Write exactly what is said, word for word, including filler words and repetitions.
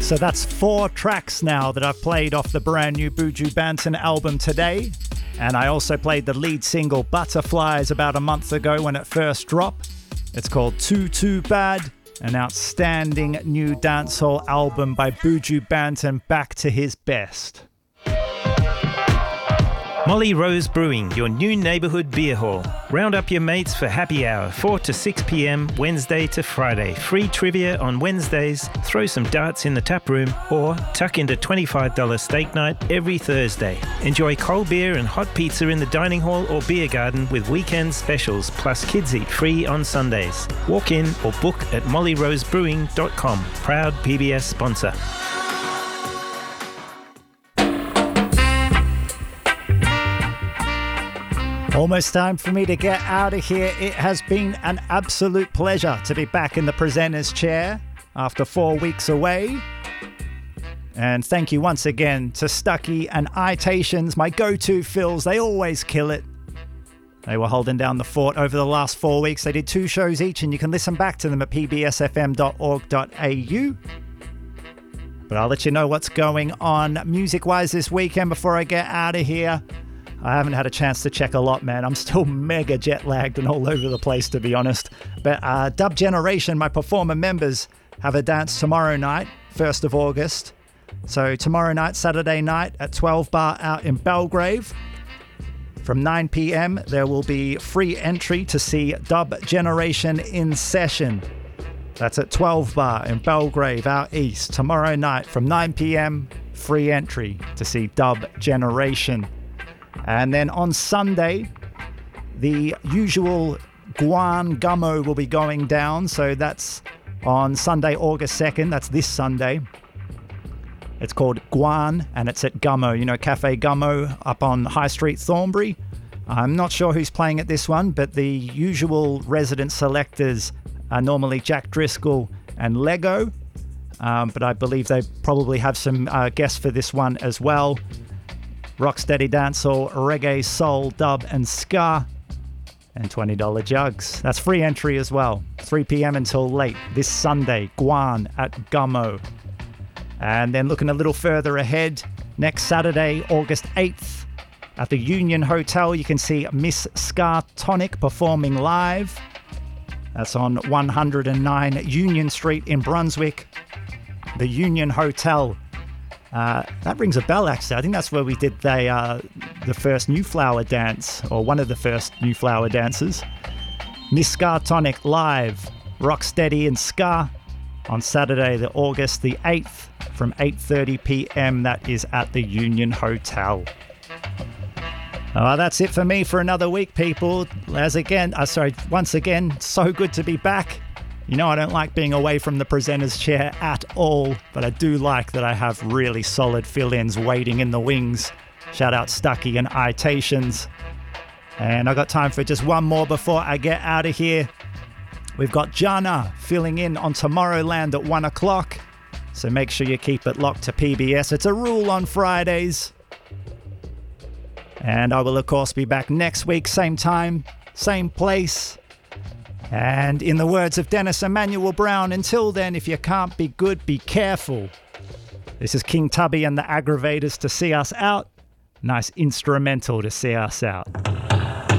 So that's four tracks now that I've played off the brand new Buju Banton album today. And I also played the lead single Butterflies about a month ago when it first dropped. It's called Too Too Bad, an outstanding new dancehall album by Buju Banton, back to his best. Molly Rose Brewing, your new neighbourhood beer hall. Round up your mates for happy hour, four to six p.m, Wednesday to Friday. Free trivia on Wednesdays, throw some darts in the tap room, or tuck into twenty-five dollars steak night every Thursday. Enjoy cold beer and hot pizza in the dining hall or beer garden with weekend specials, plus kids eat free on Sundays. Walk in or book at molly rose brewing dot com. Proud P B S sponsor. Almost time for me to get out of here. It has been an absolute pleasure to be back in the presenter's chair after four weeks away. And thank you once again to Stucky and Itations, my go-to fills. They always kill it. They were holding down the fort over the last four weeks. They did two shows each, and you can listen back to them at p b s f m dot org dot a u. But I'll let you know what's going on music-wise this weekend before I get out of here. I haven't had a chance to check a lot, man. I'm still mega jet-lagged and all over the place, to be honest. But uh, Dub Generation, my performer members, have a dance tomorrow night, first of August. So tomorrow night, Saturday night, at twelve Bar out in Belgrave. From nine p.m, there will be free entry to see Dub Generation in session. That's at twelve Bar in Belgrave out east. Tomorrow night from nine p.m, free entry to see Dub Generation. And then on Sunday, the usual Guan Gummo will be going down. So that's on Sunday, August second. That's this Sunday. It's called Guan, and it's at Gummo. You know, Cafe Gummo up on High Street, Thornbury. I'm not sure who's playing at this one, but the usual resident selectors are normally Jack Driscoll and Lego. Um, but I believe they probably have some uh, guests for this one as well. Rocksteady dancehall, reggae, soul, dub, and ska, and twenty dollars jugs. That's free entry as well. three p.m. until late this Sunday, Guan at Gummo. And then looking a little further ahead, next Saturday, August eighth, at the Union Hotel, you can see Miss Ska Tonic performing live. That's on one hundred nine Union Street in Brunswick. The Union Hotel. Uh, that rings a bell, actually. I think that's where we did the, uh, the first New Flower dance, or one of the first New Flower dances. Miss Ska Tonic live, Rocksteady and Ska, on Saturday, the August the eighth, from eight thirty p.m. That is at the Union Hotel. Uh, that's it for me for another week, people. As again, uh, sorry, once again, so good to be back. You know I don't like being away from the presenter's chair at all, but I do like that I have really solid fill-ins waiting in the wings. Shout out Stucky and Itations. And I got time for just one more before I get out of here. We've got Jana filling in on Tomorrowland at one o'clock. So make sure you keep it locked to P B S. It's a rule on Fridays. And I will, of course, be back next week, same time, same place. And in the words of Dennis Emmanuel Brown, until then, if you can't be good, be careful. This is King Tubby and the Aggravators to see us out. Nice instrumental to see us out.